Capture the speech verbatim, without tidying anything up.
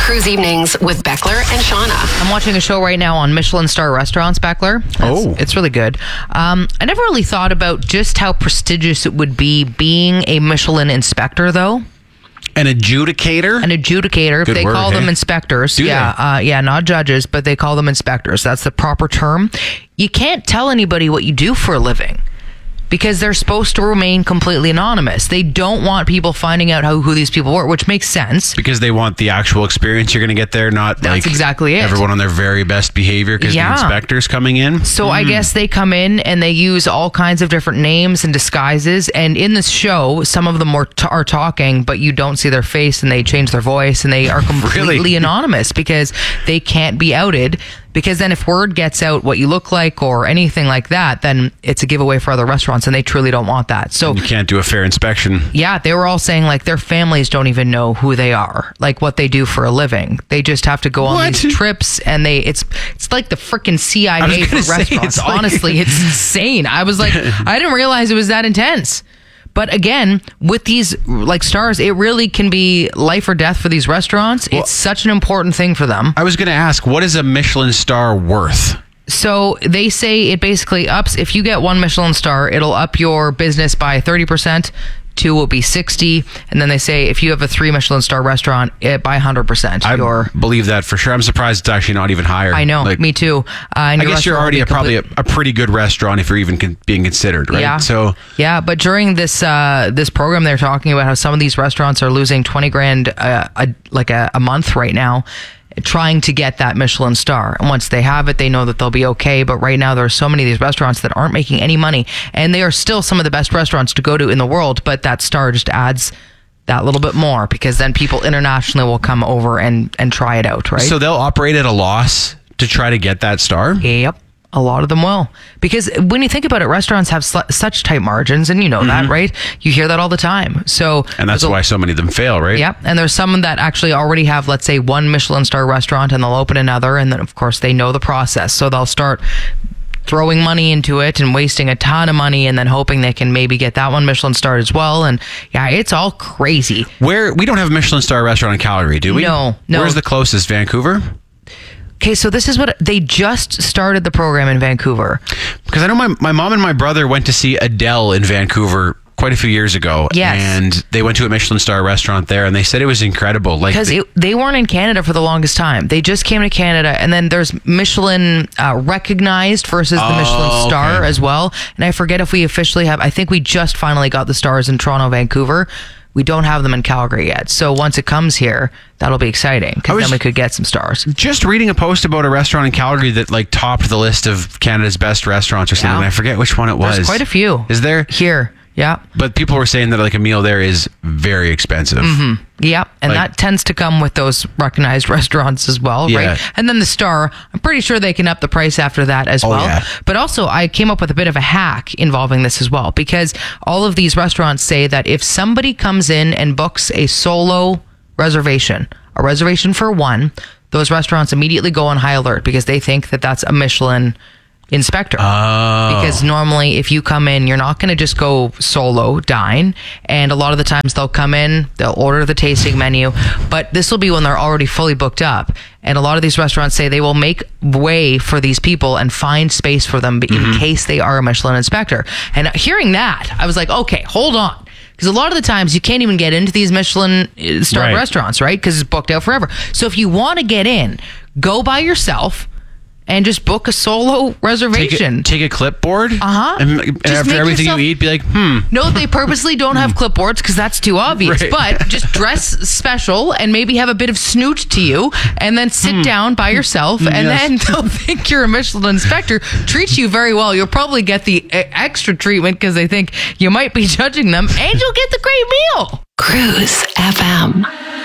Cruise Evenings with Beckler and Shauna. I'm watching a show right now on Michelin star restaurants, Beckler. It's, Oh. It's really good. Um, I never really thought about just how prestigious it would be being a Michelin inspector, though. An adjudicator? An adjudicator. Good they word, call them hey? inspectors. Do yeah, they? Uh, yeah, not judges, but they call them inspectors. That's the proper term. You can't tell anybody what you do for a living, because they're supposed to remain completely anonymous. They don't want people finding out how, who these people were, which makes sense. Because they want the actual experience you're going to get there, not That's like exactly it. everyone on their very best behavior because Yeah. the inspector's coming in. So I guess they come in and they use all kinds of different names and disguises. And in this show, some of them are, t- are talking, but you don't see their face, and they change their voice, and they are completely Really? anonymous because they can't be outed. Because then if word gets out what you look like or anything like that, then it's a giveaway for other restaurants, and they truly don't want that. So You can't do a fair inspection. yeah, they were all saying like their families don't even know who they are, like what they do for a living. They just have to go on What? these trips, and they it's it's like the freaking C I I was A for gonna say, restaurants. it's like- Honestly, it's insane. I was like, I didn't realize it was that intense. But again, with these like stars, it really can be life or death for these restaurants. Well- it's such an important thing for them. I was going to ask, what is a Michelin star worth? So they say it basically ups, if you get one Michelin star, it'll up your business by thirty percent. Two will be sixty. And then they say if you have a three Michelin star restaurant, it by one hundred percent. I Your, believe that for sure. I'm surprised it's actually not even higher. I know, Like, me too. Uh, and I your guess you're restaurant will already be a, probably a, complete- a pretty good restaurant if you're even con- being considered, right? Yeah. So Yeah, but during this uh, this program, they're talking about how some of these restaurants are losing twenty grand uh, a, like a, a month right now, trying to get that Michelin star. And once they have it, they know that they'll be okay. But right now, there are so many of these restaurants that aren't making any money, and they are still some of the best restaurants to go to in the world. But that star just adds that little bit more, because then people internationally will come over and and try it out, right? so they'll operate at a loss to try to get that star? Yep. A lot of them will. Because when you think about it, restaurants have sl- such tight margins, and you know that, right? You hear that all the time. So, And that's there's a- why so many of them fail, right? Yep. And there's some that actually already have, let's say, one Michelin star restaurant, and they'll open another. And then, of course, they know the process. So they'll start throwing money into it and wasting a ton of money, and then hoping they can maybe get that one Michelin star as well. And yeah, it's all crazy. Where we don't have a Michelin star restaurant in Calgary, do we? No, no. Where's the closest? Vancouver? Okay, so this is what they just started the program in Vancouver. Because I know my, my mom and my brother went to see Adele in Vancouver quite a few years ago. Yes. And they went to a Michelin star restaurant there, and they said it was incredible. Like Because they- they weren't in Canada for the longest time. They just came to Canada, and then there's Michelin uh, recognized versus the Oh, Michelin star okay. as well. And I forget if we officially have, I think we just finally got the stars in Toronto, Vancouver. We don't have them in Calgary yet. So once it comes here, that'll be exciting, I because was- then we could get some stars. just reading a post about a restaurant in Calgary that like topped the list of Canada's best restaurants or something. Yeah. And I forget which one it was. There's quite a few. Is there? Here. Yeah. But people were saying that like a meal there is very expensive. Mm-hmm. Yeah, and Like- that tends to come with those recognized restaurants as well, Yeah. right? And then the star, I'm pretty sure they can up the price after that as Oh, well. yeah. But also, I came up with a bit of a hack involving this as well, because all of these restaurants say that if somebody comes in and books a solo reservation, a reservation for one, those restaurants immediately go on high alert, because they think that that's a Michelin inspector. Oh. Because normally if you come in, you're not going to just go solo dine, and a lot of the times they'll come in, they'll order the tasting menu, but this will be when they're already fully booked up. And a lot of these restaurants say they will make way for these people and find space for them in case they are a Michelin inspector. And hearing that, I was like, okay, hold on. Because a lot of the times you can't even get into these Michelin uh, star Right. restaurants, right? Because it's booked out forever. So if you want to get in, go by yourself and just book a solo Take reservation. a, take a clipboard. Uh-huh. And, and Just after make everything yourself- you eat, be like, hmm. No, they purposely don't have clipboards because that's too obvious. Right. But just dress special and maybe have a bit of snoot to you, and then sit down by yourself, and Yes. then they'll think you're a Michelin inspector, treat you very well. You'll probably get the e- extra treatment because they think you might be judging them, and you'll get the great meal. Cruise F M.